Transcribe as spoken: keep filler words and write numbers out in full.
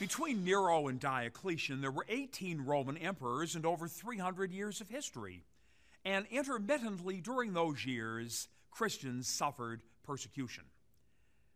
Between Nero and Diocletian, there were eighteen Roman emperors and over three hundred years of history. And intermittently during those years, Christians suffered persecution.